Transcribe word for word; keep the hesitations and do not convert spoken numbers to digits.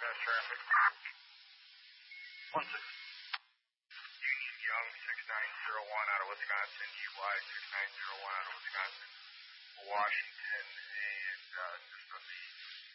Fast traffic. One six. Union Young six nine zero one out of Wisconsin. U Y six nine zero one out of Wisconsin. Washington and uh, just on the